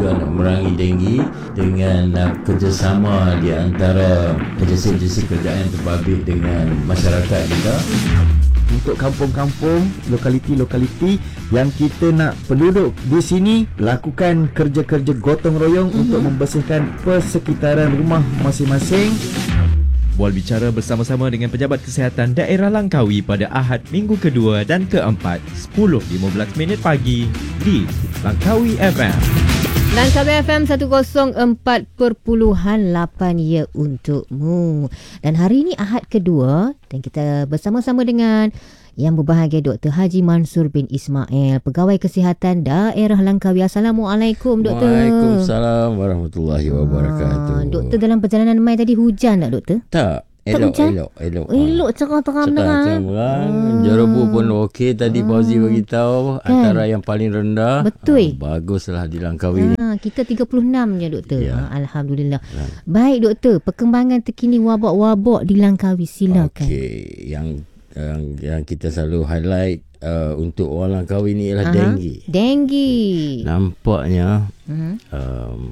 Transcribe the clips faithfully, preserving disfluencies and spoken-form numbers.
nak merangi denggi dengan uh, kerjasama di antara agensi-agensi kerajaan yang terbabit dengan masyarakat kita. Untuk kampung-kampung, lokaliti-lokaliti yang kita nak penduduk di sini lakukan kerja-kerja gotong royong mm-hmm. untuk membersihkan persekitaran rumah masing-masing. Bual bicara bersama-sama dengan Pejabat Kesihatan Daerah Langkawi pada Ahad minggu kedua dan keempat sepuluh lima belas minit pagi di Langkawi F M. Langkawi F M seratus empat perpuluhan lapan ya untukmu. Dan hari ini Ahad kedua dan kita bersama-sama dengan yang berbahagia Doktor Haji Mansur bin Ismail, Pegawai Kesihatan Daerah Langkawi. Assalamualaikum Doktor. Waalaikumsalam warahmatullahi wabarakatuh. Ah, Doktor, dalam perjalanan mai tadi hujan tak Doktor? Tak. Elok, elok, elok. Elok cerah-terang dengan. Cerah-terang. Hmm. Jerebu pun okey. Tadi Fauzi beritahu kan? Antara yang paling rendah. Betul. Uh, baguslah di Langkawi ha, ni. Kita tiga puluh enam je Doktor. Ya. Ha, Alhamdulillah. Ya. Baik Doktor, perkembangan terkini wabak-wabak di Langkawi, silakan. Okey, yang, yang yang kita selalu highlight uh, untuk orang Langkawi ni ialah Aha. denggi. Denggi. Nampaknya uh-huh. um,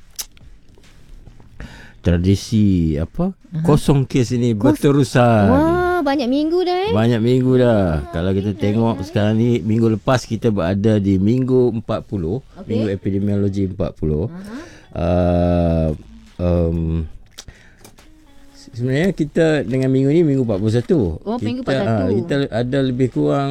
tradisi apa uh-huh. kosong kes ini Kos- berterusan. Wah, banyak minggu dah eh. Banyak minggu dah. Kalau kita tengok sekarang ni, minggu lepas kita berada di minggu empat puluh, okay. Minggu epidemiologi empat puluh. Uh-huh. Uh, um, sebenarnya kita dengan minggu ni minggu empat puluh satu. Oh, kita, minggu empat puluh satu. Uh, kita ada lebih kurang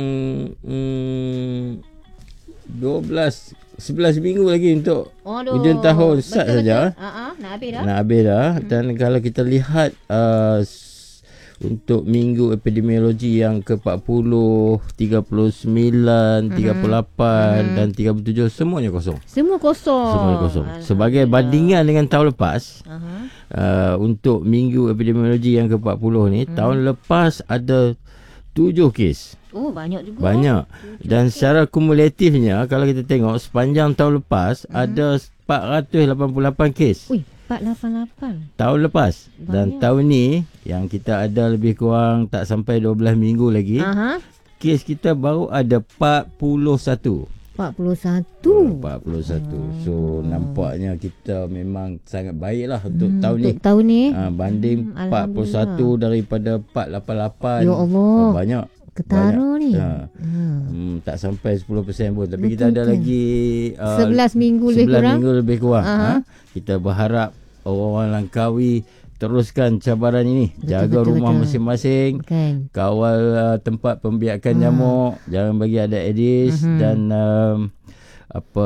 um, dua belas sebelas minggu lagi untuk Aduh, hujung tahun start saja. Uh-huh. Nak habis dah. Nak habis dah. Hmm. Dan kalau kita lihat uh, untuk minggu epidemiologi yang ke empat puluh, tiga puluh sembilan, tiga puluh lapan hmm. dan tiga puluh tujuh semuanya kosong. Semua kosong. Semuanya kosong. Sebagai bandingan dengan tahun lepas, uh-huh. uh, untuk minggu epidemiologi yang ke empat puluh ni, hmm. tahun lepas ada tujuh kes. Oh, banyak juga. Banyak. Dan secara kumulatifnya, kalau kita tengok sepanjang tahun lepas, hmm. ada empat ratus lapan puluh lapan kes. Ui, empat ratus lapan puluh lapan. Tahun lepas. Banyak. Dan tahun ni, yang kita ada lebih kurang tak sampai dua belas minggu lagi, uh-huh. kes kita baru ada empat puluh satu. empat puluh satu. empat puluh satu. Hmm. So, nampaknya kita memang sangat baiklah untuk hmm, tahun untuk ni. tahun ni. Ha, banding hmm, empat puluh satu daripada empat ratus lapan puluh lapan. Ya Allah. Oh, banyak. Ketara banyak. ni. Ha. Hmm. Hmm, tak sampai sepuluh peratus pun. Tapi betul, kita ada betul. lagi uh, sebelas minggu lebih kurang. sebelas minggu lebih kurang. Uh-huh. Ha? Kita berharap orang-orang Langkawi teruskan cabaran ini. Betul, jaga betul, rumah betul. masing-masing. Bukan. Kawal uh, tempat pembiakan hmm. nyamuk. Jangan bagi ada Aedes. Uh-huh. Dan um, apa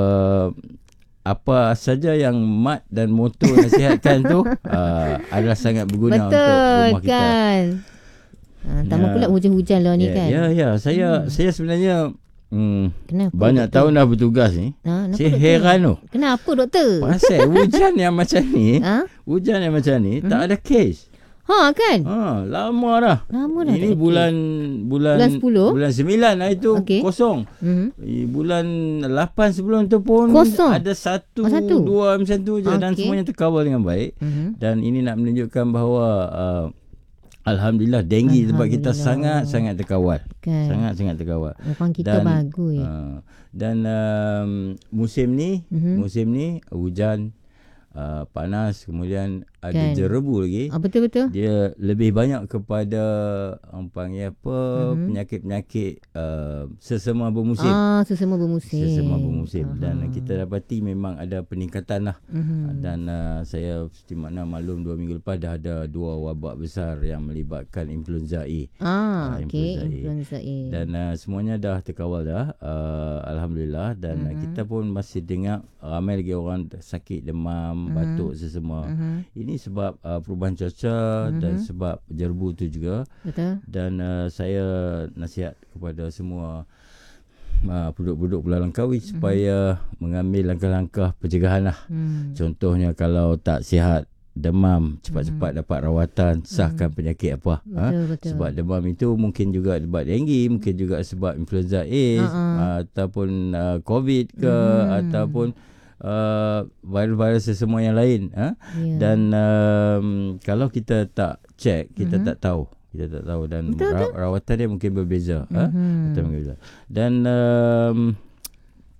apa saja yang mat dan moto nasihatkan tu uh, adalah sangat berguna. Betul, untuk rumah kita. Kan? Ha, tambah ya. Pula hujan-hujan lah ni ya, kan. Ya, ya. Saya hmm. saya sebenarnya hmm, banyak doktor? tahun dah bertugas ni. Ha, saya doktor? heran tu. Kenapa doktor? Pasal hujan yang macam ni, ha? hujan yang macam ni hmm? tak ada kes. Ha kan? Ha, lama dah. Lama dah. Ini bulan bulan bulan sepuluh. Bulan sembilan lah itu okay. kosong. Hmm. Bulan lapan sebelum tu pun kosong. Ada satu, oh, satu, dua macam tu je okay. dan semuanya terkawal dengan baik. Hmm. Dan ini nak menunjukkan bahawa uh, Alhamdulillah denggi tempat kita sangat-sangat terkawal. Okay. Sangat-sangat terkawal. Orang kita dan, bagus ya. Uh, dan um, musim ni, mm-hmm. musim ni hujan, uh, panas, kemudian ada kan. jerebu lagi. Ah, betul-betul. Dia lebih banyak kepada orang panggil apa, mm-hmm. penyakit-penyakit uh, sesama bermusim. Ah, sesama bermusim. Sesama bermusim. Aha. Dan kita dapati memang ada peningkatan lah. Mm-hmm. Dan uh, saya seperti makna maklum dua minggu lepas dah ada dua wabak besar yang melibatkan influenza A. Ah, uh, okey, influenza A. A. Dan uh, semuanya dah terkawal dah. Uh, Alhamdulillah. Dan mm-hmm. uh, kita pun masih dengar ramai lagi orang sakit, demam, mm-hmm. batuk sesama. Mm-hmm. Ini sebab uh, perubahan cuaca mm-hmm. dan sebab jerebu tu juga. Betul. Dan uh, saya nasihat kepada semua uh, penduduk-penduduk Pulau Langkawi mm-hmm. supaya mengambil langkah-langkah pencegahan lah. Mm. Contohnya kalau tak sihat, demam, cepat-cepat mm-hmm. dapat rawatan, sahkan mm-hmm. penyakit apa. Betul, ha? betul. Sebab demam itu mungkin juga sebab denggi, mungkin juga sebab influenza A uh-uh. uh, ataupun uh, COVID ke mm. ataupun Uh, virus-virus semua yang lain ha? Yeah. Dan um, kalau kita tak check, kita mm-hmm. tak tahu kita tak tahu dan ra- rawatan dia mungkin berbeza. Mm-hmm. Ha? Dan um,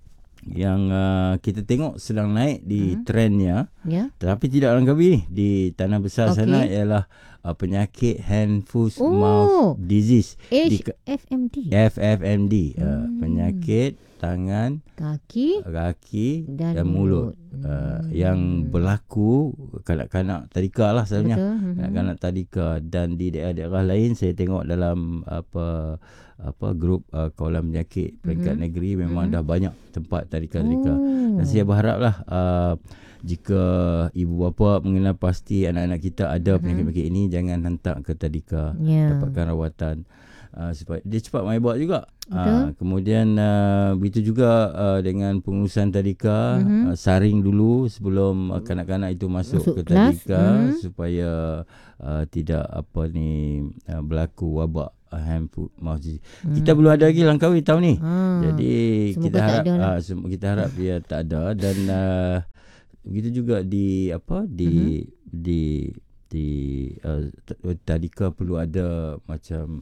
yang uh, kita tengok sedang naik di Hmm. trendnya, Ya. tetapi tidak Langkawi ni, di tanah besar Okey. sana ialah uh, penyakit hand foot Oh. mouth disease, di H F M D. F F M D, uh, Hmm. penyakit tangan, Kaki kaki dan, dan, mulut, Uh, yang berlaku kanak-kanak tadika lah selalunya. Betul. Mhm. Kanak-kanak tadika, dan di daerah-daerah lain saya tengok dalam apa apa grup uh, kawalan penyakit peringkat Mhm. negeri memang Mhm. dah banyak tempat tadika-tadika. Oh. Dan saya berharaplah uh, jika ibu bapa mengenal pasti anak-anak kita ada Mhm. penyakit-penyakit ini, jangan hantar ke tadika, Ya. dapatkan rawatan. Uh, supaya dia cepat maibak juga. Betul. Uh, kemudian uh, begitu juga uh, dengan pengurusan tadika, Mhm. uh, saring dulu sebelum uh, kanak-kanak itu masuk, Masuk ke kelas. tadika, Mhm. supaya uh, tidak apa ni uh, berlaku wabak uh, hand foot mouth disease. Hmm. Kita belum ada lagi Langkawi tahun ni. Ha. Jadi Semoga kita tak harap ada lah. uh, sem- kita harap dia tak ada, dan uh, begitu juga di apa di Mhm. di di uh, t- tadika perlu ada macam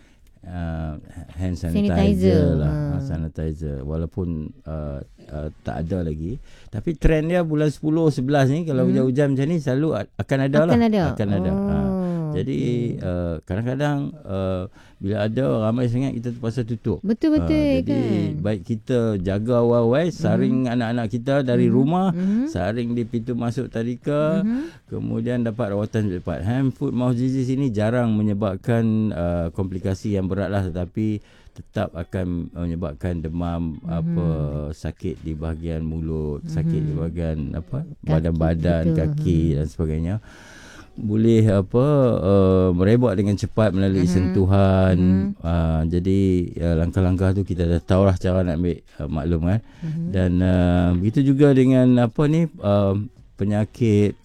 uh, hand sanitizer, Sanitizer. lah, Ha. uh, sanitizer, walaupun uh, uh, tak ada lagi, tapi trend dia bulan sepuluh sebelas ni kalau Hmm. hujan-hujan macam ni selalu a- akan ada Akan lah ada. akan ada. Oh. Ha. Jadi uh, kadang-kadang uh, bila ada ramai sangat kita terpaksa tutup. Betul-betul Ah, jadi kan. baik kita jaga awal-awal, saring anak-anak kita dari rumah, Mhm. saring di pintu masuk tadika, Mhm. kemudian dapat rawatan cepat. Hand foot mouth disease ini jarang menyebabkan uh, komplikasi yang berat lah, tetapi tetap akan menyebabkan demam, apa sakit di bahagian mulut, sakit di bahagian apa badan-badan, betul. kaki dan sebagainya. Boleh apa uh, merebak dengan cepat melalui Mhm. sentuhan. Mhm. Uh, jadi uh, langkah-langkah tu kita dah tahu lah cara nak ambil uh, maklum kan. Mhm. Dan uh, begitu juga dengan apa ni uh, penyakit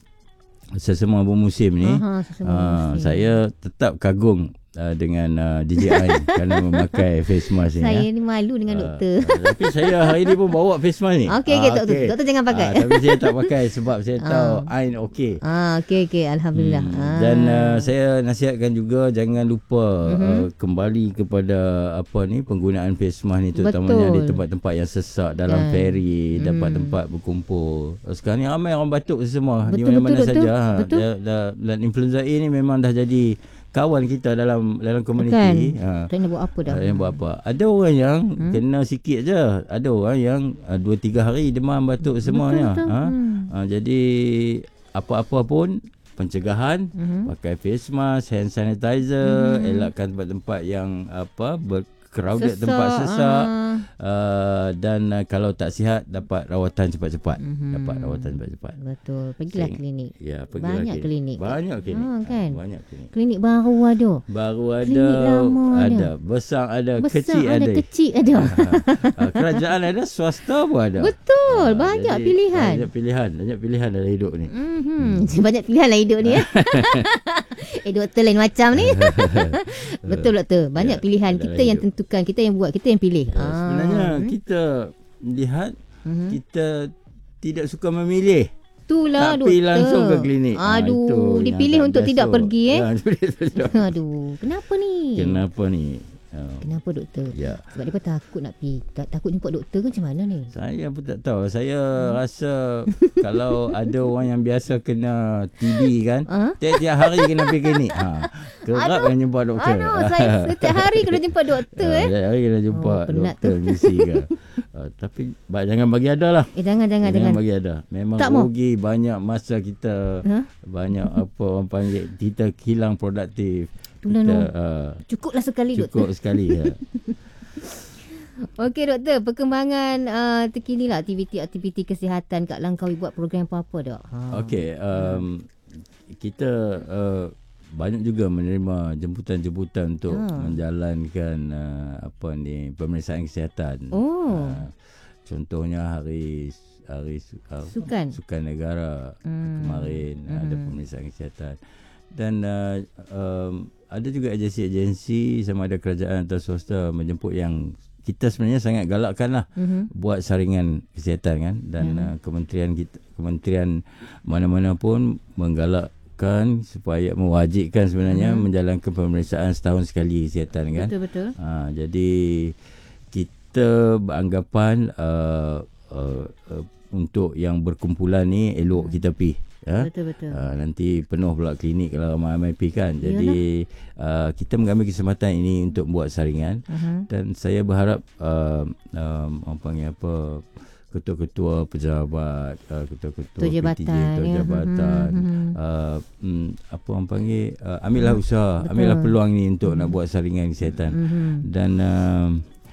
sesama bermusim ni. Aha, sesama Uh, musim. saya tetap kagum uh, dengan uh, D J Ain kerana memakai face mask ni. Saya ya. ni malu dengan Ah, doktor. ah, tapi saya hari ni pun bawa face mask ni. Okey, okey, Ah, doktor. Doktor jangan pakai. Ah, tapi saya tak pakai sebab saya tahu Ah. Ain okey. Ah, okey okey, alhamdulillah. Hmm, Ah. Dan uh, saya nasihatkan juga jangan lupa Mhm. uh, kembali kepada apa ni penggunaan face mask ni, terutamanya Betul. di tempat-tempat yang sesak, dalam Kan. feri, Hmm. tempat-tempat berkumpul. Sekarang ni ramai orang batuk semua di Betul, mana-mana betul, saja. betul. Ha, Betul. dah, dah, dan influenza A ni memang dah jadi kawan kita dalam dalam komuniti. Ha. Tak nak buat apa dah. Tak payah buat apa. Ada orang yang Hmm? kena sikit je. Ada orang yang uh, dua tiga hari demam, batuk semuanya. betul. Ha? Hmm. Uh, jadi apa-apa pun pencegahan, Mhm. pakai face mask, hand sanitizer, Mhm. elakkan tempat-tempat yang apa bercrowded, Sesak, tempat sesak. ah. Uh, dan uh, kalau tak sihat dapat rawatan cepat-cepat. Mhm. Dapat rawatan cepat-cepat. Betul. Pergilah Saya- klinik. Ya, pergi Banyak lagi. klinik. Banyak klinik. Ha, kan? Ah, banyak klinik. Klinik baru ada. Baru ada, Klinik lama ada. ada, besar ada, Besar kecil ada, ada. kecil ada. Ah, kerajaan ada, swasta pun ada. Betul, Ah, banyak jadi pilihan. Banyak pilihan, banyak pilihan dalam hidup ni. Mhm. Banyak pilihan lah hidup ni ya. eh doktor lain macam ni. Betul doktor, banyak Ya, pilihan. dalam Kita yang hidup. tentukan, kita yang buat, kita yang pilih. Ya, sebenarnya Ah. kita lihat Mhm. kita tidak suka memilih. Itulah tapi doktor. langsung ke klinik. Ah, Aduh, itu yang dipilih tak untuk tidak biasa. pergi eh. Ya, dipilih untuk tidak. Aduh, kenapa ni? Kenapa ni? Ah, Kenapa doktor? ya. Sebab dia pun takut nak pergi. Tak, takut jumpa doktor ke macam mana ni? Saya pun tak tahu. Saya rasa kalau ada orang yang biasa kena T B kan, Ha? tiap-tiap hari kena pergi klinik. Ha. Kerap yang jumpa doktor. Aduh, saya setiap hari kena jumpa doktor eh. Setiap hari kena jumpa Oh, penat doktor mesti ke. Uh, tapi ba- jangan bagi ada lah. Eh jangan jangan Jangan jangan. bagi ada. Memang Tak mau. rugi banyak masa kita. Ha? Banyak apa orang panggil, kita hilang produktif. Itulah, Kita no. uh, Cukuplah sekali cukup doktor. sekali. Ya. Okey doktor, perkembangan uh, terkini lah aktiviti-aktiviti kesihatan kat Langkawi buat program apa-apa tak? Ha. Okey, um, kita uh, banyak juga menerima jemputan-jemputan untuk Ah. menjalankan uh, apa ni pemeriksaan kesihatan. Oh. Uh, contohnya hari hari su- uh, Sukan. Sukan Negara Hmm. kemarin Mhm. ada pemeriksaan kesihatan. Dan uh, um, ada juga agensi-agensi sama ada kerajaan atau swasta menjemput yang kita sebenarnya sangat galakkan lah Mhm. buat saringan kesihatan kan, dan Ya. uh, kementerian kita, kementerian mana-mana pun menggalakkan supaya mewajibkan sebenarnya Mhm. menjalankan pemeriksaan setahun sekali kesihatan kan. Betul betul. Ha, jadi kita beranggapan uh, uh, uh, untuk yang berkumpulan ni elok kita pergi. Ya? Betul-betul. Uh, nanti penuh pula klinik kalau ramai-ramai pergi kan. Jadi uh, kita mengambil kesempatan ini untuk buat saringan. Uh-huh. Dan saya berharap uh, um, orang panggil apa, ketua-ketua pejabat, uh, ketua-ketua jabatan, P T J, ketua ya. jabatan, uh-huh. uh, um, apa orang panggil, uh, ambillah usaha, Betul. ambillah peluang ni untuk uh-huh. nak buat saringan kesihatan. Uh-huh. Dan uh,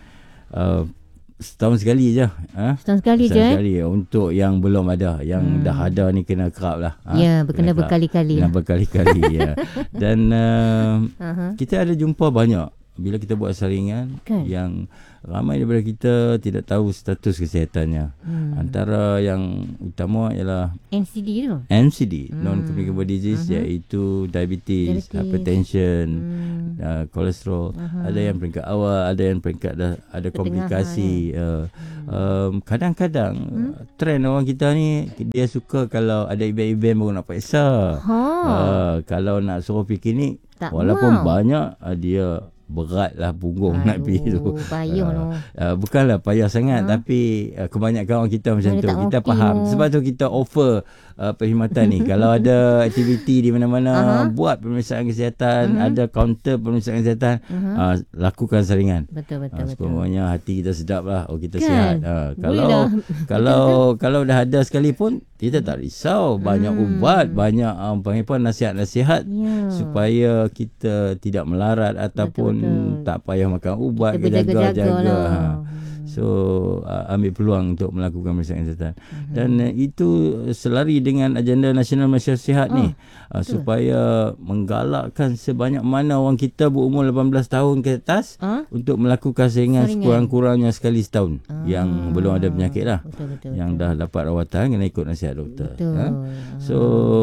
uh, setahun sekali je. Ha? Setahun sekali setahun je sekali eh? Untuk yang belum ada. Yang hmm. dah ada ni kena kerap lah. Ha? Ya, kena berkali-kali. Kena berkali-kali, ya. Dan uh, uh-huh. kita ada jumpa banyak. Bila kita buat saringan, kan? Yang ramai daripada kita tidak tahu status kesihatannya. Hmm. Antara yang utama ialah N C D tu. N C D, hmm. non-communicable disease, uh-huh. iaitu diabetes, diabetes. hypertension, hmm. uh, kolesterol. Uh-huh. Ada yang peringkat awal, ada yang peringkat dah ada komplikasi. Uh, um, kadang-kadang hmm? trend orang kita ni, dia suka kalau ada event-event baru nak periksa. Ha. Uh, kalau nak suruh pergi klinik, tak walaupun mau. banyak uh, dia beratlah punggung Aduh, nak pergi tu. Payah uh, uh, bukanlah payah sangat, ha? Tapi uh, kebanyakan orang kita macam Mereka tu. Kita faham. No. Sebab tu kita offer uh, perkhidmatan ni. Kalau ada aktiviti di mana-mana, uh-huh. buat pemeriksaan kesihatan, uh-huh. ada kaunter pemeriksaan kesihatan, uh-huh. uh, lakukan saringan. Betul betul uh, betul. Sekurang-kurangnya hati kita sedap lah. Oh, kita kan? sihat. Uh, kalau kalau kalau dah ada sekali pun, kita tak risau. Banyak hmm. ubat, banyak um, panggil apa, nasihat-nasihat yeah. supaya kita tidak melarat ataupun betul, betul. tak payah makan ubat, jaga-jaga. Ha. So uh, ambil peluang untuk melakukan pemeriksaan kesihatan. Uh-huh. Dan uh, itu selari dengan agenda nasional Malaysia Sihat oh, ni uh, supaya menggalakkan sebanyak mana orang kita berumur lapan belas tahun ke atas huh? untuk melakukan saringan, saringan sekurang-kurangnya sekali setahun. Uh, yang belum ada penyakit lah. Betul, betul, yang betul. dah dapat rawatan kena ikut nasihat doktor. Ha? So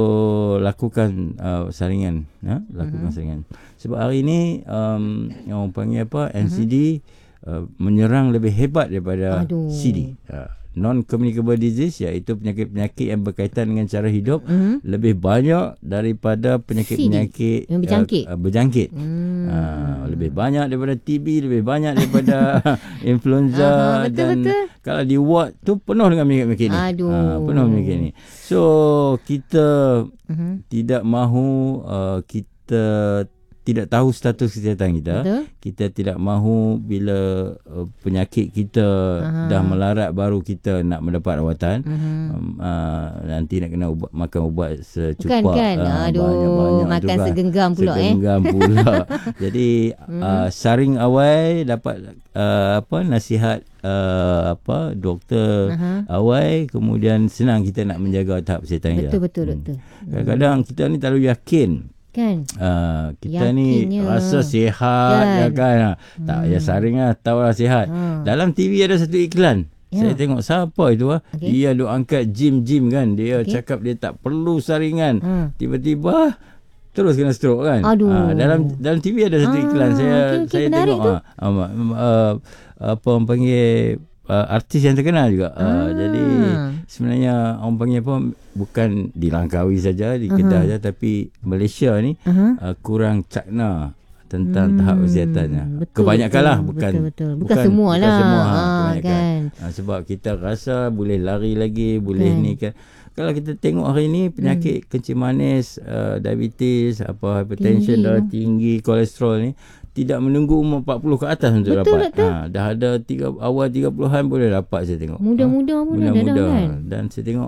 lakukan uh, saringan, ha? lakukan uh-huh. saringan. Sebab hari ni um, yang orang panggil apa, N C D uh-huh. Uh, menyerang lebih hebat daripada Aduh. C D. Uh, non-communicable disease, iaitu penyakit-penyakit yang berkaitan dengan cara hidup, uh-huh. lebih banyak daripada penyakit-penyakit yang berjangkit. Uh, uh, berjangkit. Hmm. Uh, lebih banyak daripada T B, lebih banyak daripada influenza. Uh-huh, betul, dan betul. Kalau di ward tu penuh dengan penyakit-penyakit ni. Aduh. Uh, penuh penyakit ni. So kita uh-huh. tidak mahu uh, kita tidak tahu status kesihatan kita. Betul. Kita tidak mahu bila uh, penyakit kita Aha. dah melarat baru kita nak mendapat rawatan. Um, uh, nanti nak kena ubat, makan ubat secupak. Bukan kan? Uh, Aduh, banyak-banyak makan tu segenggam pula. Segenggam eh. pula. Jadi uh, saring awal dapat uh, apa nasihat uh, apa doktor Aha. awal, kemudian senang kita nak menjaga tahap kesihatan kita. Betul betul hmm. betul. Kadang-kadang kita ni terlalu yakin. Kan? Uh, kita Yakinnya. ni rasa sihat kan, ya kan? Hmm. Tak payah saring lah, tahu lah sihat. Hmm. Dalam T V ada satu iklan. Ya. Saya tengok siapa itu ah. Okay. Dia duk angkat gym-gym kan. Dia okay. cakap dia tak perlu saringan. Hmm. Tiba-tiba terus kena stroke kan. Aduh. Uh, dalam dalam T V ada satu ah, iklan. Saya okay, okay, saya tengok ah. Uh, uh, apa orang panggil uh, artis yang terkenal juga. Uh, ah. Jadi sebenarnya orang panggil apa, bukan di Langkawi saja, di Kedah uh-huh. saja, tapi Malaysia ni uh-huh. uh, kurang cakna tentang hmm, tahap kesihatannya. Kebanyakanlah, bukan betul, betul. bukan bukan semualah. Bukan semua, ha, kebanyakan. Kan. Ha, sebab kita rasa boleh lari lagi, boleh kan. ni kan. Kalau kita tengok hari ni penyakit hmm. kencing manis, uh, diabetes, apa hypertension, tinggi, darah tinggi, kolesterol ni tidak menunggu umur empat puluh ke atas untuk betul, dapat. Betul. Ha, dah ada tiga, awal tiga puluhan boleh dapat saya tengok. Muda-muda ha, pun muda-muda dah kan. Dan saya tengok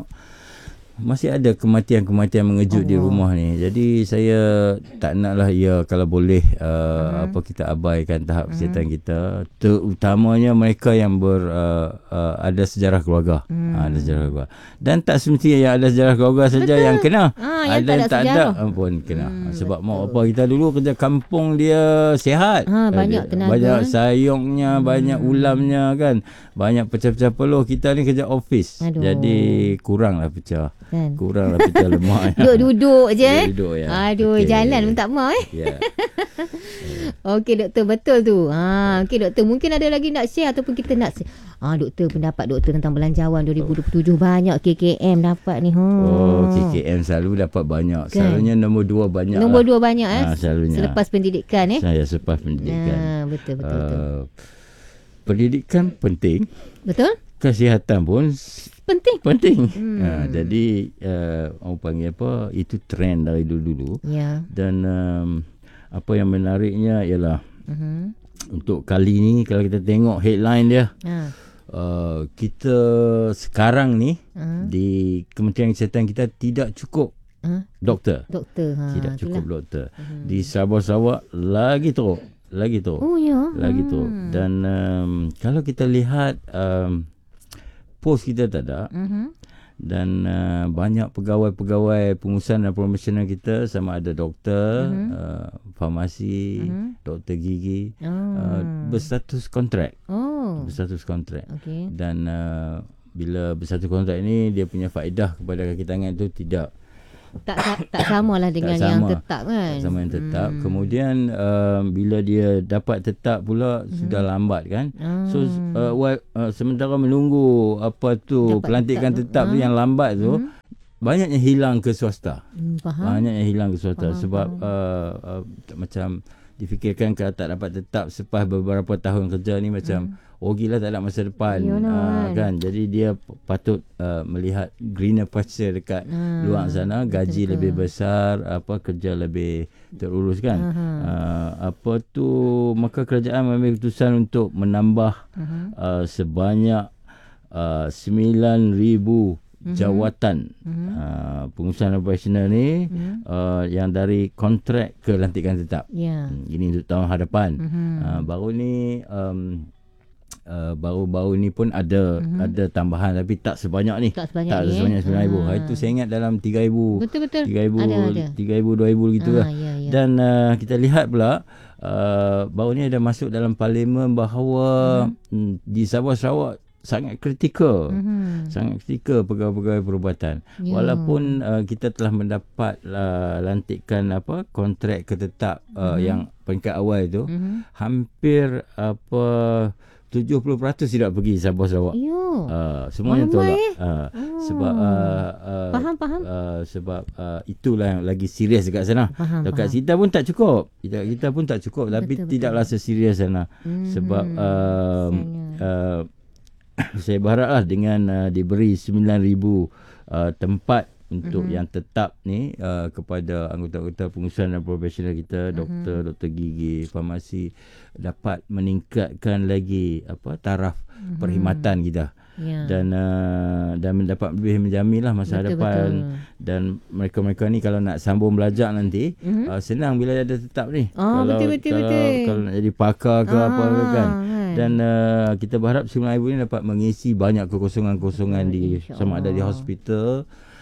masih ada kematian-kematian mengejut oh, di rumah ni. Jadi saya tak naklah ya kalau boleh uh, uh-huh. apa kita abaikan tahap uh-huh. kesihatan kita, terutamanya mereka yang ber uh, uh, ada sejarah keluarga. Hmm. Uh, ada sejarah keluarga. Dan tak semestinya yang ada sejarah keluarga saja yang kena. Ha, ada yang tak ada, tak ada pun kena. Hmm, sebab mak bapak kita dulu kerja kampung dia sihat. Ha, banyak tenaga. Banyak sayungnya, hmm. banyak ulamnya kan. Banyak pecah-pecah peluh. Kita ni kerja office. Aduh. Jadi kuranglah pecah. Kan? Kuranglah pecah lemak. Duduk-duduk je eh. Duduk ya. Aduh, okay. Jalan pun tak mau eh. Ya. Yeah. Okey doktor, betul tu. Ha, okey doktor, mungkin ada lagi nak share ataupun kita nak share. Ah, doktor, pendapat doktor tentang belanjawan dua ribu dua puluh tujuh banyak K K M dapat ni. Ha. Oh, K K M selalu dapat banyak. Kan? Selalunya nombor dua banyak. Nombor lah. dua banyak eh. Ha, selalunya. Selepas pendidikan eh. Saya selepas pendidikan. Ha, betul betul uh, betul. Pendidikan penting. Betul? kesihatan pun Penting. penting. Hmm. Ha, jadi uh, orang panggil apa, itu trend dari dulu-dulu. Ya. Dan um, apa yang menariknya ialah Uh-huh. untuk kali ni kalau kita tengok headline dia, Ha. uh, kita sekarang ni Uh-huh. di Kementerian Kesihatan kita tidak cukup Uh-huh. doktor. Doktor. Ha. Tidak cukup itulah. doktor. Uh-huh. Di Sabah Sarawak lagi teruk, lagi teruk. Oh ya. Lagi Hmm. teruk. Dan um, kalau kita lihat um, pos kita tak ada, Uh-huh. dan uh, banyak pegawai-pegawai pengurusan dan promosional kita sama ada doktor, Mhm. uh, farmasi, Mhm. doktor gigi, Oh. uh, berstatus kontrak, Oh. berstatus kontrak. Okey. Dan uh, bila berstatus kontrak ni dia punya faedah kepada kaki tangan tu tidak Tak tak, tak samalah dengan tak yang sama. tetap kan. tak sama yang tetap. Hmm. Kemudian uh, bila dia dapat tetap pula Mhm. sudah lambat kan. Ah. So uh, wa- uh, sementara menunggu apa tu Dapat pelantikan tetap tu. tetap tu Ah. yang lambat tu, Hmm. banyaknya hilang ke swasta. Hmm, faham. Banyaknya hilang ke swasta Faham, sebab uh, uh, macam difikirkan kalau tak dapat tetap selepas beberapa tahun kerja ni macam oh gila tak ada masa depan. Yalah, uh, kan. Jadi dia p- patut uh, melihat greener pasture dekat Ah, luar sana, gaji betul-betul. lebih besar, apa kerja lebih terurus kan. Aha. Uh, apa tu maka kerajaan mengambil keputusan untuk menambah Aha. uh, sebanyak uh, sembilan ribu Mhm. jawatan Mhm. uh, pengurusan operasional ni Mhm. uh, yang dari kontrak ke lantikan tetap. Ya. Hmm, ini untuk tahun hadapan. Mhm. Uh, baru ni um, uh, baru-baru ni pun ada Mhm. ada tambahan tapi tak sebanyak ni. Tak sebanyak tak ni, eh? sebanyak sembilan ribu. Ah. Itu saya ingat dalam tiga ribu, Betul-betul. tiga ribu, Ada ada. tiga ribu, dua ribu gitu Ah, lah. ya, ya. Dan uh, kita lihat pula uh, baru ni ada masuk dalam parlimen bahawa mm. di Sabah Sarawak sangat kritikal. Mhm. Sangat kritikal pegawai-pegawai perubatan. Ya. Walaupun uh, kita telah mendapat uh, lantikan apa kontrak ketetap uh, Mhm. yang peringkat awal itu, Mhm. hampir apa tujuh puluh peratus tidak pergi Sabah Sarawak. Yo. Uh, semuanya Ramai, tolak. eh? Uh, Oh. sebab uh, uh, Faham, faham. Uh, sebab uh, itulah yang lagi serius dekat sana. Faham, Dekat faham. kita pun tak cukup. Kita kita pun tak cukup tapi Betul, tidaklah seserius sana. Mhm. Sebab um, Sayangnya. uh, saya berharaplah dengan uh, diberi sembilan ribu uh, tempat untuk Mhm. yang tetap ni uh, kepada anggota-anggota pengurusan dan profesional kita, doktor, doktor gigi, farmasi dapat meningkatkan lagi apa taraf Mhm. perkhidmatan kita. Ya. Dan uh, dan mendapat lebih menjamin lah masa Betul, hadapan. betul. Dan mereka-mereka ni kalau nak sambung belajar nanti, Mhm. uh, senang bila ada tetap ni. Oh, kalau, betul, betul, kalau, betul. kalau nak jadi pakar ke apa ke kan. kan. Dan uh, kita berharap sembilan ribu ni dapat mengisi banyak kekosongan-kekosongan di InsyaAllah. sama ada di hospital,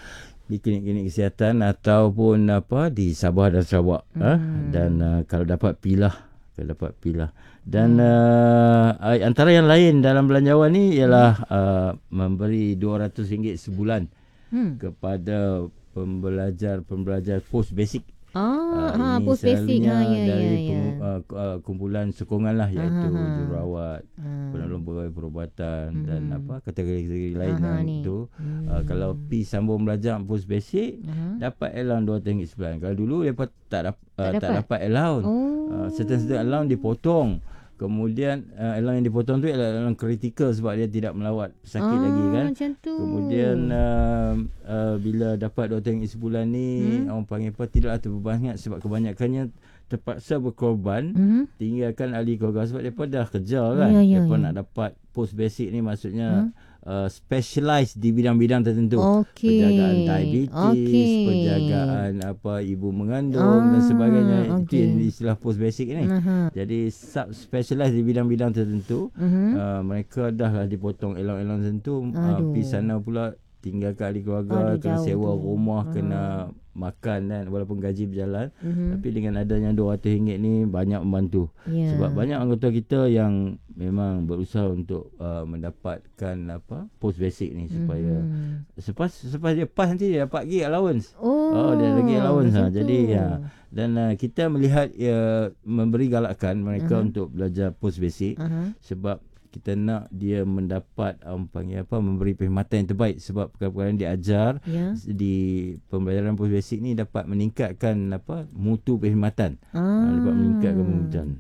di klinik-klinik kesihatan ataupun apa di Sabah dan Sarawak. Hmm. Ha? Dan uh, kalau dapat pilah, kalau dapat pilah. Dan uh, antara yang lain dalam belanjawan ni ialah uh, memberi dua ratus ringgit sebulan Hmm. kepada pembelajar-pembelajar post basic. Ah, Ah, ha, ini post basic. selalunya Ha, ya, ya, dari ya. pem- uh, k- uh, kumpulan sokongan lah iaitu Aha. jururawat, Ah. penolong pegawai perubatan dan Mhm. apa kategori-kategori lain Aha, yang ni. itu. Hmm. Uh, kalau pi sambung belajar post basic Aha. dapat allowance dua ratus ringgit sebulan. Kalau dulu depa tak dap, uh, Tak tak, dapat? dapat allowance. Oh. Uh, certain-certain allowance dipotong. Kemudian uh, allowance yang dipotong tu ialah allowance kritikal sebab dia tidak melawat pesakit ah, lagi kan. Macam tu. Kemudian uh, uh, bila dapat dua ratus ringgit sebulan ni, Hmm. orang panggil apa, tidaklah terbeban sangat sebab kebanyakannya terpaksa berkorban Mhm. tinggalkan ahli keluarga sebab mereka dah kerja kan. Ya, ya, Mereka ya. nak dapat post basic ni maksudnya Hmm. uh, specialize di bidang-bidang tertentu. Okey. Penjagaan diabetes, Okey. penjagaan apa ibu mengandung dan Ah, sebagainya. Itu okey. yang istilah post basic ni. Aha. Jadi sub specialize di bidang-bidang tertentu. Mhm. Uh, mereka dah lah dipotong allowance-allowance tertentu. Uh, Aduh. pergi sana pula tinggalkan ahli keluarga, Aduh, kena jauh sewa tu. rumah, Ah. kena makan kan walaupun gaji berjalan. Mhm. Tapi dengan adanya dua ratus ringgit ni banyak membantu. Ya. Sebab banyak anggota kita yang memang berusaha untuk uh, mendapatkan apa post basic ni supaya Mhm. selepas selepas dia pass nanti dia dapat lagi allowance. Oh, Oh, dia lagi allowance macam lah. Jadi tu. ya. Dan uh, kita melihat uh, memberi galakan mereka Aha. untuk belajar post basic Aha. sebab kita nak dia mendapat um, panggil apa memberi perkhidmatan yang terbaik sebab perkara-perkara yang diajar Ya. di pembelajaran post basic ni dapat meningkatkan apa mutu perkhidmatan. Ah. Ah. Dapat meningkatkan perkhidmatan.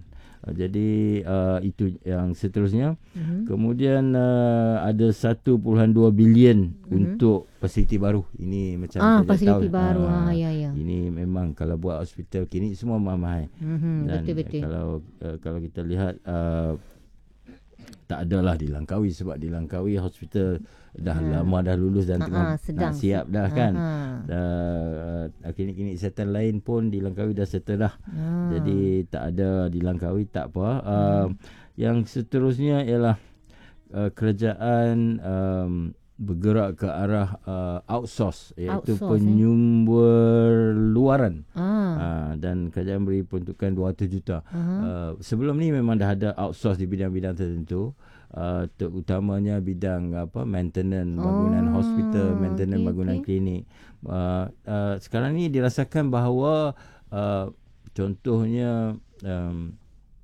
Uh, jadi uh, itu yang seterusnya. Mhm. Kemudian uh, ada satu perpuluhan dua bilion Mhm. untuk fasiliti baru. Ini macam Ah, saya fasiliti tahu. baru. Ah, Ah, ya, ya. Ini memang kalau buat hospital klinik semua mahal. Mhm, Dan betul-betul. kalau uh, kalau kita lihat uh, tak adalah di Langkawi, sebab di Langkawi hospital dah Ha. lama dah lulus dan Ha, tengah ha, sedang nak siap dah kan. Aha. Dah, uh, klinik-klinik kesihatan lain pun di Langkawi dah settle dah. Ah. Jadi tak ada di Langkawi, tak apa. Uh, yang seterusnya ialah uh, kerajaan um, bergerak ke arah uh, outsource, iaitu Outsource, eh? penyumber luaran. Ah. Uh, dan kerajaan beri peruntukan dua ratus juta. Aha. Uh, sebelum ni memang dah ada outsource di bidang-bidang tertentu. Uh, terutamanya bidang apa maintenance bangunan Oh, hospital, maintenance okey, bangunan okey. klinik. Uh, uh, sekarang ni dirasakan bahawa uh, contohnya um,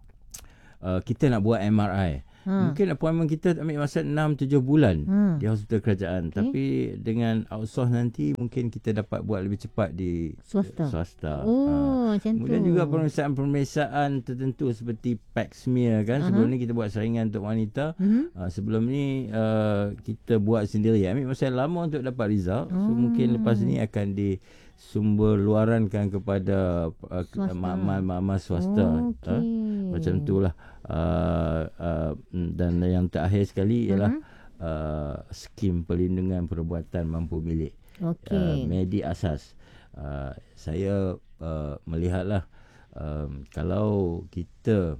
uh, kita nak buat M R I. Ha. Mungkin appointment kita ambil masa enam tujuh bulan Ha. di hospital kerajaan. Okey. Tapi dengan outsource nanti mungkin kita dapat buat lebih cepat di Swasta. swasta. Oh, Ha. macam tu. Kemudian juga pemeriksaan-pemeriksaan tertentu seperti pap smear kan. Aha. Sebelum ni kita buat saringan untuk wanita. Mhm. Uh, sebelum ni uh, kita buat sendiri. Ambil masa lama untuk dapat result. So Oh. mungkin lepas ni akan di sumber luarankan kepada uh, Swasta. mama-mama swasta. Okey. Uh, macam itulah. Uh, uh, dan yang terakhir sekali ialah Mhm. uh, skim perlindungan perubatan mampu milik. Okey. Uh, Medi Asas. Uh, saya uh, melihatlah um, kalau kita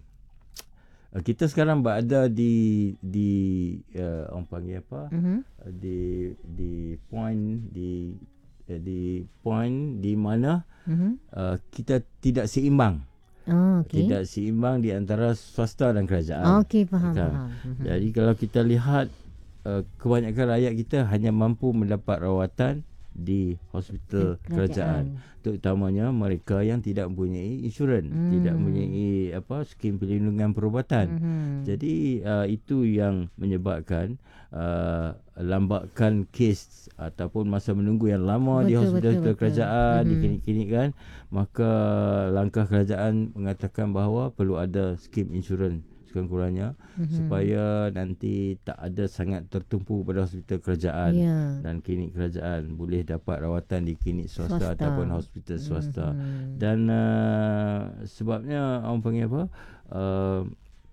uh, kita sekarang berada di di uh, orang panggil apa? Mhm. Uh, di di point di uh, di point di mana Mhm. uh, kita tidak seimbang. Oh, okey. Tidak seimbang di antara swasta dan kerajaan. Okey, faham, Kan? faham. Mhm. Jadi kalau kita lihat uh, kebanyakan rakyat kita hanya mampu mendapat rawatan di hospital kerajaan. Terutamanya mereka yang tidak mempunyai insurans, Hmm. tidak mempunyai apa skim perlindungan perubatan. Mhm. Jadi uh, itu yang menyebabkan uh, lambakan kes ataupun masa menunggu yang lama di Betul, hospital betul, betul. kerajaan, di Mhm. klinik-klinik kan. Maka langkah kerajaan mengatakan bahawa perlu ada skim insurans sekurang-kurangnya Mhm. supaya nanti tak ada sangat tertumpu pada hospital kerajaan Ya. dan klinik kerajaan, boleh dapat rawatan di klinik swasta, Swasta. ataupun hospital swasta. Mhm. Dan uh, sebabnya orang panggil apa? Uh,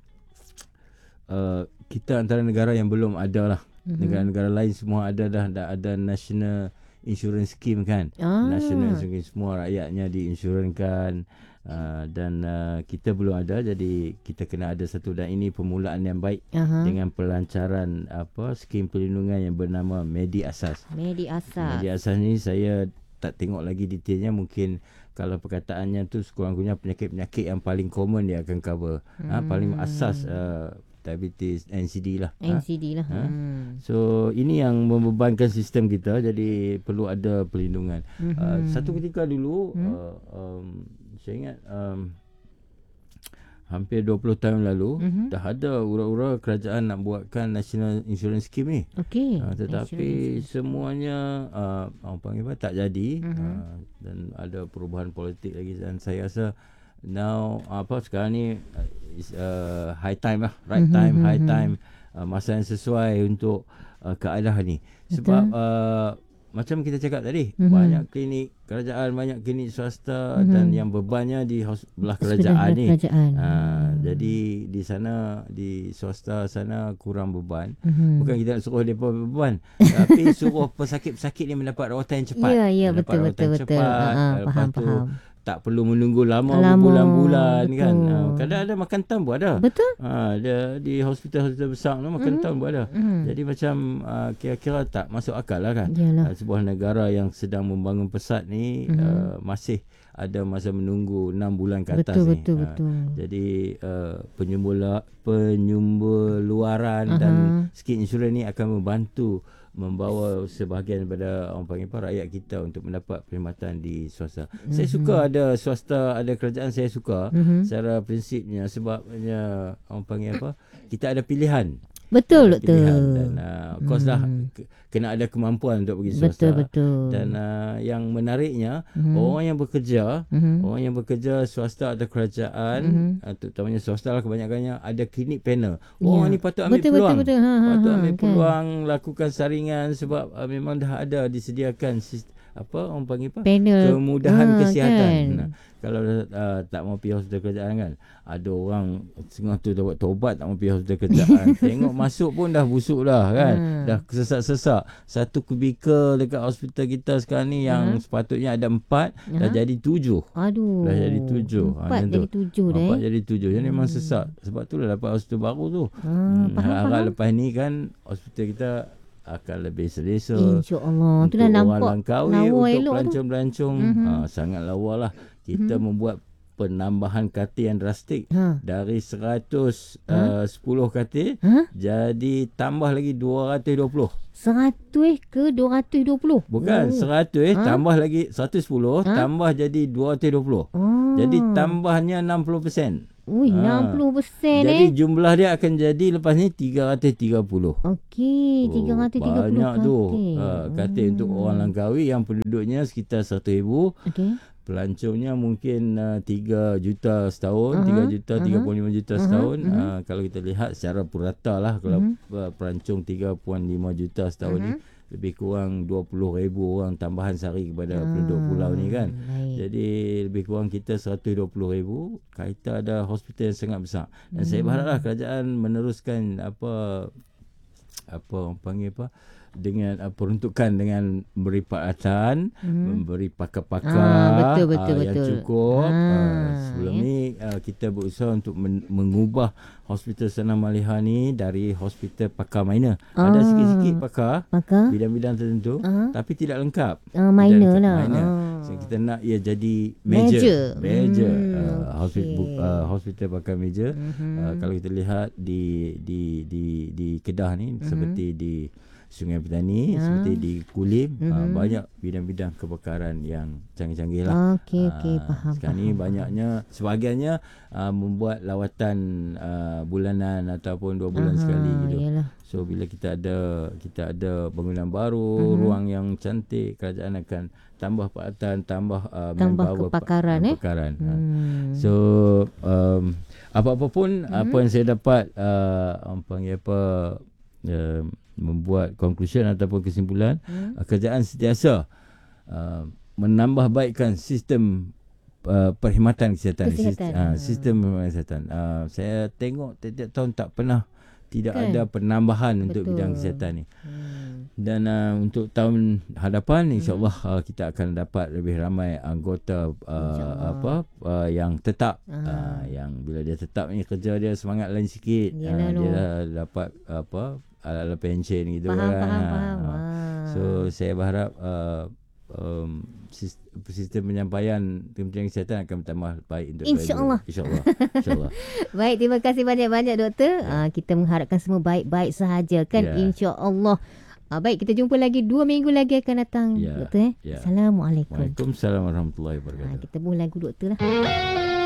uh, kita antara negara yang belum ada lah. Mhm. Negara-negara lain semua ada dah, dah ada national insurance scheme kan. Ah. National insurance, semua rakyatnya diinsurankan. Uh, dan uh, kita belum ada, jadi kita kena ada satu, dan ini permulaan yang baik Aha. dengan pelancaran apa skim perlindungan yang bernama Medi Asas. Medi Asas. Medi Asas ni saya tak tengok lagi detailnya, mungkin kalau perkataannya tu sekurang-kurangnya penyakit-penyakit yang paling common dia akan cover. Hmm. Ha, paling asas uh, diabetes, N C D lah. N Ha. C D lah. Ha? Hmm. So ini yang membebankan sistem kita, jadi perlu ada perlindungan. Mhm. Uh, satu ketika dulu Hmm. uh, um, saya ingat um, hampir dua puluh tahun lalu Mhm. dah ada ura-ura kerajaan nak buatkan national insurance scheme ni. Okey. Uh, tetapi semuanya uh, orang panggil apa tak jadi. Mhm. Uh, dan ada perubahan politik lagi, dan saya rasa now apa sekarang ni uh, is uh, high time lah, right Mhm, time, mhm, high mhm. time, uh, masa yang sesuai untuk uh, keadaan ni. Sebab uh, macam kita cakap tadi, Mhm. banyak klinik kerajaan, banyak klinik swasta, Mhm. dan yang bebannya di hos- belah Sebelah kerajaan ni. kerajaan. Ha, Hmm. jadi di sana, di swasta sana kurang beban. Mhm. Bukan kita nak suruh mereka beban, tapi suruh pesakit-pesakit ni mendapat rawatan yang cepat. Ya, ya, Mendapat betul, rawatan betul, betul. cepat. Ha, ha, Lepas faham, tu faham. tak perlu menunggu lama, Lama, berbulan-bulan kan. betul. Ha, kadang ada makan tam pun ada. Betul? Ha, dia di hospital-hospital besar tu makan Mhm. tam pun ada. Mhm. Jadi macam uh, kira-kira tak masuk akal lah kan. Yalah. Uh, sebuah negara yang sedang membangun pesat ni Mhm. uh, masih ada masa menunggu enam bulan ke atas Betul, ni. betul, Ha, betul. Jadi uh, penyumbur penyumbur luaran Aha. dan skim insurans ni akan membantu membawa sebahagian daripada orang panggil apa rakyat kita untuk mendapat perkhidmatan di swasta. Mm-hmm. Saya suka ada swasta, ada kerajaan, saya suka Mhm. secara prinsipnya, sebabnya orang panggil apa, kita ada pilihan. Betul, ada pilihan. betul. Dan uh, of course lah Hmm. ke- kena ada kemampuan untuk pergi swasta. Betul, betul. Dan uh, yang menariknya, Mhm. orang yang bekerja, Mhm. orang yang bekerja swasta atau kerajaan, Mhm. uh, terutamanya swasta lah kebanyakannya, ada klinik panel. Ya. Orang ni patut ambil Betul, peluang. betul, betul. Ha, ha, Patut ha, ambil kan. peluang, lakukan saringan sebab uh, memang dah ada disediakan sis- apa orang panggil apa? Panel. Kemudahan Ha, kesihatan. kan. Nah, kalau uh, tak mau pergi hospital kerajaan kan, ada orang setengah tu dah buat taubat tak mau pergi hospital kerajaan. Tengok masuk pun dah busuk dah kan. Hmm. Dah sesak-sesak. Satu kubikel dekat hospital kita sekarang ni yang Hmm. sepatutnya ada empat, dah Ha? jadi tujuh. Aduh. Dah jadi tujuh. Ha, Empat macam jadi tu. tujuh dah. Empat Eh? jadi tujuh. Jadi memang sesak. Sebab tu lah dapat hospital baru tu. Ha, Hmm, faham, harap faham. lepas ni kan hospital kita akan lebih selesa. InsyaAllah. Tu dah Untuk nampak orang Langkawi, lawa untuk elok tu. pelancong-pelancong, Mhm. ha, sangat lawa lah. Kita Mhm. membuat penambahan katil yang drastik. Ha. Dari seratus Ha? sepuluh katil, Ha? jadi tambah lagi dua ratus dua puluh. Seratus ke dua ratus dua puluh? Bukan, Oh. seratus Ha? tambah lagi seratus sepuluh, Ha? tambah jadi dua ratus dua puluh. Oh. Jadi tambahnya enam puluh peratus. Ui, Ha. enam puluh peratus Jadi eh. jumlah dia akan jadi lepas ni tiga ratus tiga puluh. Okey, tiga ratus tiga puluh Banyak tu. katil. Ha, katil Hmm. untuk orang Langkawi yang penduduknya sekitar seratus ribu. Okey. Pelancongnya mungkin uh, tiga juta setahun, Aha, tiga juta, aha. tiga puluh lima juta Aha, setahun. mhm. Uh, kalau kita lihat secara purata lah, kalau Mhm. uh, pelancong tiga puluh lima juta setahun ni, Mhm. lebih kurang dua puluh ribu orang tambahan sehari kepada Ah, penduduk pulau ni kan. baik. Jadi lebih kurang kita seratus dua puluh ribu, kita ada hospital yang sangat besar. Dan Hmm. saya berharaplah kerajaan meneruskan apa apa orang panggil apa dengan uh, peruntukan dengan memberi peralatan, Mhm. memberi pakar-pakar Ah, betul, betul, uh, yang betul. cukup. Ah, uh, sebelum ya. ni uh, kita berusaha untuk men- mengubah Hospital Sanam Maliha ni dari hospital pakar minor. Ah. Ada sikit-sikit pakar Maka bidang-bidang tertentu, Ah. tapi tidak lengkap. uh, minor Tidak lah. lengkap, minor. Ah. So, kita nak ia jadi Major. major. Major. Hmm, Uh, hospital, okey. uh, hospital pakar major. Mhm. Uh, kalau kita lihat di di di di Kedah ni, Mhm. seperti di Sungai Petani, Ya. seperti di Kulim, uh, Mhm. banyak bidang-bidang kebakaran yang canggih-canggih lah. Okey, okey, Ah, faham. Sekarang ni faham. banyaknya, sebahagiannya uh, membuat lawatan uh, bulanan ataupun dua bulan Aha, sekali gitu. Yalah. So bila kita ada kita ada bangunan baru, Mhm. ruang yang cantik, kerajaan akan tambah peralatan, tambah uh, Tambah manpower, kepakaran, pa- eh? kepakaran. Ha. Hmm. So um, apa-apa pun, Mhm. apa yang saya dapat uh, orang panggil apa uh, membuat conclusion ataupun kesimpulan, Hmm. uh, kerajaan sentiasa uh, menambah baikkan sistem uh, perkhidmatan kesihatan, Kesihatan. Sistem, uh, Ha. sistem perkhidmatan kesihatan. Uh, saya tengok tiap-tiap tahun tak pernah tidak Kan? ada penambahan untuk Betul. bidang kesihatan ni. Hmm. Dan uh, untuk tahun hadapan insya-Allah uh, kita akan dapat lebih ramai anggota uh, InsyaAllah. apa uh, yang tetap, Ah. uh, yang bila dia tetap ni kerja dia semangat lain sikit. Yelah, Uh, dia Noh. dah dapat apa ala-ala pension gitu Faham, kan. faham, Ah, faham. ah. Ah. So saya berharap uh, um, sistem, sistem penyampaian Kementerian Kesihatan akan bertambah baik untuk InsyaAllah. InsyaAllah. InsyaAllah. Baik, terima kasih banyak-banyak doktor. Ya. Uh, kita mengharapkan semua baik-baik sahaja kan, Ya. insya-Allah. Uh, baik, kita jumpa lagi dua minggu lagi akan datang Ya. doktor eh. Ya. Assalamualaikum. Waalaikumsalam warahmatullahi Ha, wabarakatuh. kita buh lagu doktor lah.